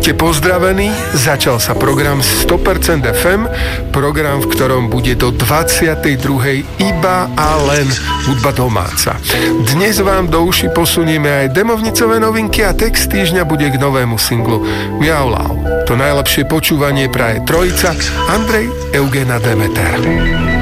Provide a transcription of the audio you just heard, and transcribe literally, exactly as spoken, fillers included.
Buďte pozdravení, začal sa program sto percent ef em, program, v ktorom bude do dvadsiatej druhej iba a len hudba domáca. Dnes vám do uši posunieme aj demovnicové novinky a text týždňa bude k novému singlu Miau Lau. To najlepšie počúvanie praje trojica Andrej, Eugen a Demeter.